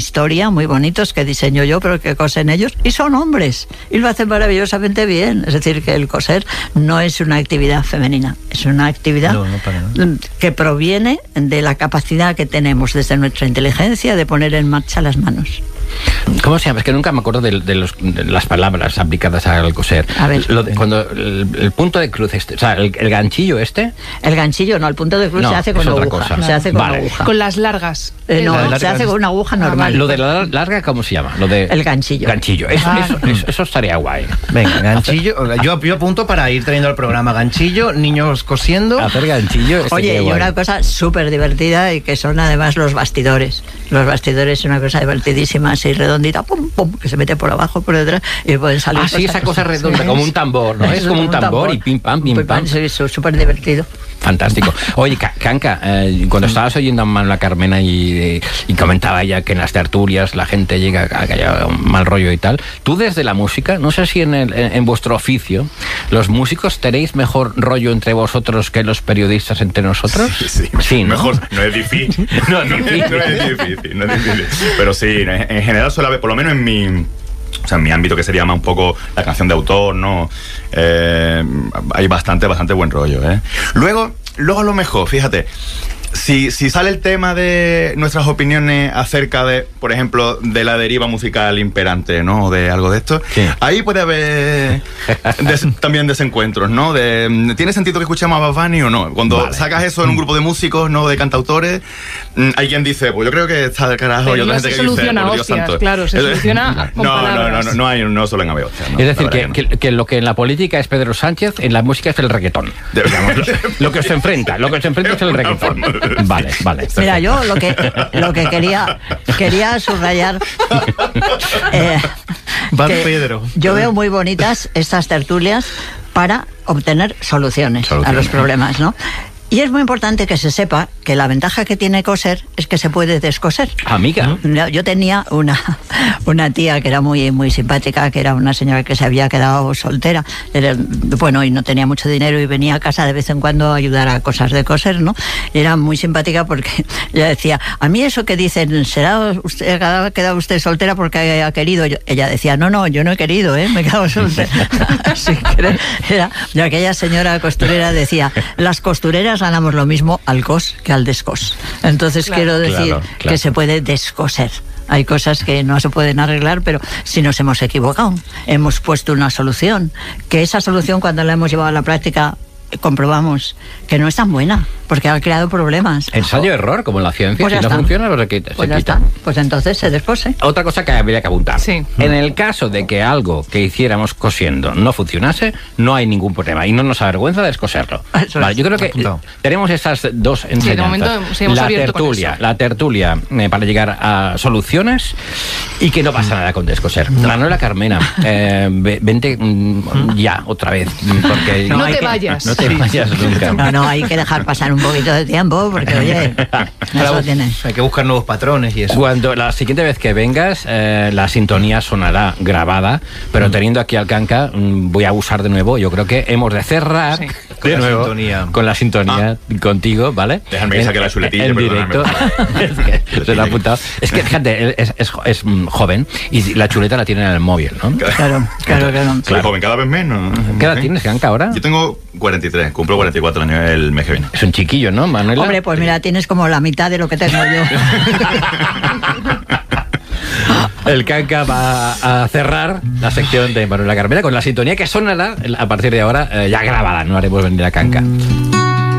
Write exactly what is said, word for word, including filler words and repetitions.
historia, muy bonitos, que diseño yo, pero que cosen ellos, y son hombres, y lo hacen maravillosamente bien. Es decir, que el coser no es una actividad femenina, es una actividad no, no para nada. que proviene de la capacidad que tenemos desde nuestra inteligencia de poner en marcha las manos. ¿Cómo se llama? Es que nunca me acuerdo de, de, los, de las palabras aplicadas al coser. A ver. Lo de, cuando el, el punto de cruz este, o sea, el, el ganchillo este... El ganchillo no, el punto de cruz no, se hace con es otra aguja. cosa. Se hace con Vale. aguja. Con las largas. Eh, no, La se larga hace es- con una aguja normal. vale. Lo de la larga, ¿cómo se llama? Lo de... El ganchillo. Ganchillo. Eso, Ah. eso, eso, eso estaría guay. Venga, ganchillo. Yo, yo apunto para ir trayendo al programa ganchillo, niños cosiendo. Hacer ganchillo estaría Oye, y guay. una cosa súper divertida y que son además los bastidores. Los bastidores es una cosa divertidísima, así redondita, pum, pum, que se mete por abajo, por detrás y pueden salir. Ah, sí, esa cosa redonda, Sí. como un tambor, ¿no? Es como un tambor y pim, pam, pim, pam. Sí, es súper divertido. Fantástico. Oye, Ca- Canca, eh, cuando estabas oyendo a Manuela Carmena y, y comentaba ella que en las tertulias la gente llega a que haya un mal rollo y tal, tú desde la música, no sé si en, el, en, en vuestro oficio, los músicos tenéis mejor rollo entre vosotros que los periodistas entre nosotros. Sí, sí. Sí, ¿no? Mejor, no es difícil. No es difícil. No es difícil, no es difícil. Pero sí, en, en general suele haber, por lo menos en mi... O sea, en mi ámbito, que sería más un poco la canción de autor, ¿no? Eh, hay bastante, bastante buen rollo, ¿eh? Luego, luego lo mejor, fíjate, si, si sale el tema de nuestras opiniones acerca de, por ejemplo, de la deriva musical imperante, ¿no? O de algo de esto, Sí. ahí puede haber des, también desencuentros, ¿no? De, ¿tiene sentido que escuchemos a Bad Bunny o no? Cuando Vale. sacas eso en un grupo de músicos, ¿no? De cantautores, mm, hay quien dice, pues yo creo que está del carajo, Pero y otra no gente se que dice, soluciona por Dios hostias, santo. claro, se Es- soluciona con no, no, palabras. no, no, no hay, no suelen haber hostias, ¿no? Es decir, La que, verdad que no. que, que lo que en la política es Pedro Sánchez, en la música es el reggaetón. De- Digamos, lo, lo que os enfrenta, lo que os enfrenta es el reggaetón. Vale, vale. Mira, yo lo que lo que quería quería subrayar eh, Van que Pedro. yo veo muy bonitas estas tertulias para obtener soluciones, Soluciones. a los problemas, ¿no? Y es muy importante que se sepa que la ventaja que tiene coser es que se puede descoser. Amiga. No, yo tenía una, una tía que era muy, muy simpática, que era una señora que se había quedado soltera, era, bueno, y no tenía mucho dinero y venía a casa de vez en cuando a ayudar a cosas de coser, ¿no? Y era muy simpática porque ella decía, a mí eso que dicen, ¿será usted, ha quedado usted soltera porque ha querido? Yo, ella decía, no, no, yo no he querido, ¿eh? Me he quedado soltera. Sin querer. Era, y aquella señora costurera decía, las costureras ganamos lo mismo al cos que al descos. Entonces Claro. quiero decir Claro, claro. que se puede descoser. Hay cosas que no se pueden arreglar, pero si nos hemos equivocado, hemos puesto una solución, que esa solución cuando la hemos llevado a la práctica comprobamos que no es tan buena, porque ha creado problemas. Ensayo-error, como en la ciencia. Pues Si ya no está. funciona, pues se quita. Pues se ya quita. está. Pues entonces se descose. Otra cosa que habría que apuntar. Sí. En el caso de que algo que hiciéramos cosiendo no funcionase, no hay ningún problema y no nos avergüenza descoserlo. Eso Vale, es. yo creo que Apuntado. tenemos estas dos enseñanzas. momento sí hemos la abierto con tertulia, eso. la tertulia eh, para llegar a soluciones y que no pasa nada con descoser. Manuela Carmena, eh, ve- vente mm, ya otra vez, mm, porque No hay te que- vayas. no te vayas nunca. No, no, hay que dejar pasar un poquito de tiempo, porque oye, eso tiene. Hay que buscar nuevos patrones y eso. Cuando la siguiente vez que vengas, eh, la sintonía sonará grabada, pero teniendo aquí al Canca, mm, voy a abusar de nuevo. Yo creo que hemos de cerrar Sí. Con de la nuevo sintonía. con la sintonía contigo, ¿vale? Déjame que saque la chuletilla, en perdóname. directo. Es que se lo ha apuntado. Es que fíjate, es, es, es, mm, joven y la chuleta la tiene en el móvil, ¿no? Claro, claro, claro. Soy joven, cada vez menos. ¿Qué edad tienes, Canca, ahora? Yo tengo cuarenta y tres, cumplo cuarenta y cuatro años el mes que viene. Es un chiquillo, ¿no, Manuela? Hombre, pues mira, tienes como la mitad de lo que tengo yo. El Canca va a cerrar la sección de Manuela Carmena con la sintonía que sonará a partir de ahora, eh, ya grabada. No haremos venir a Canca.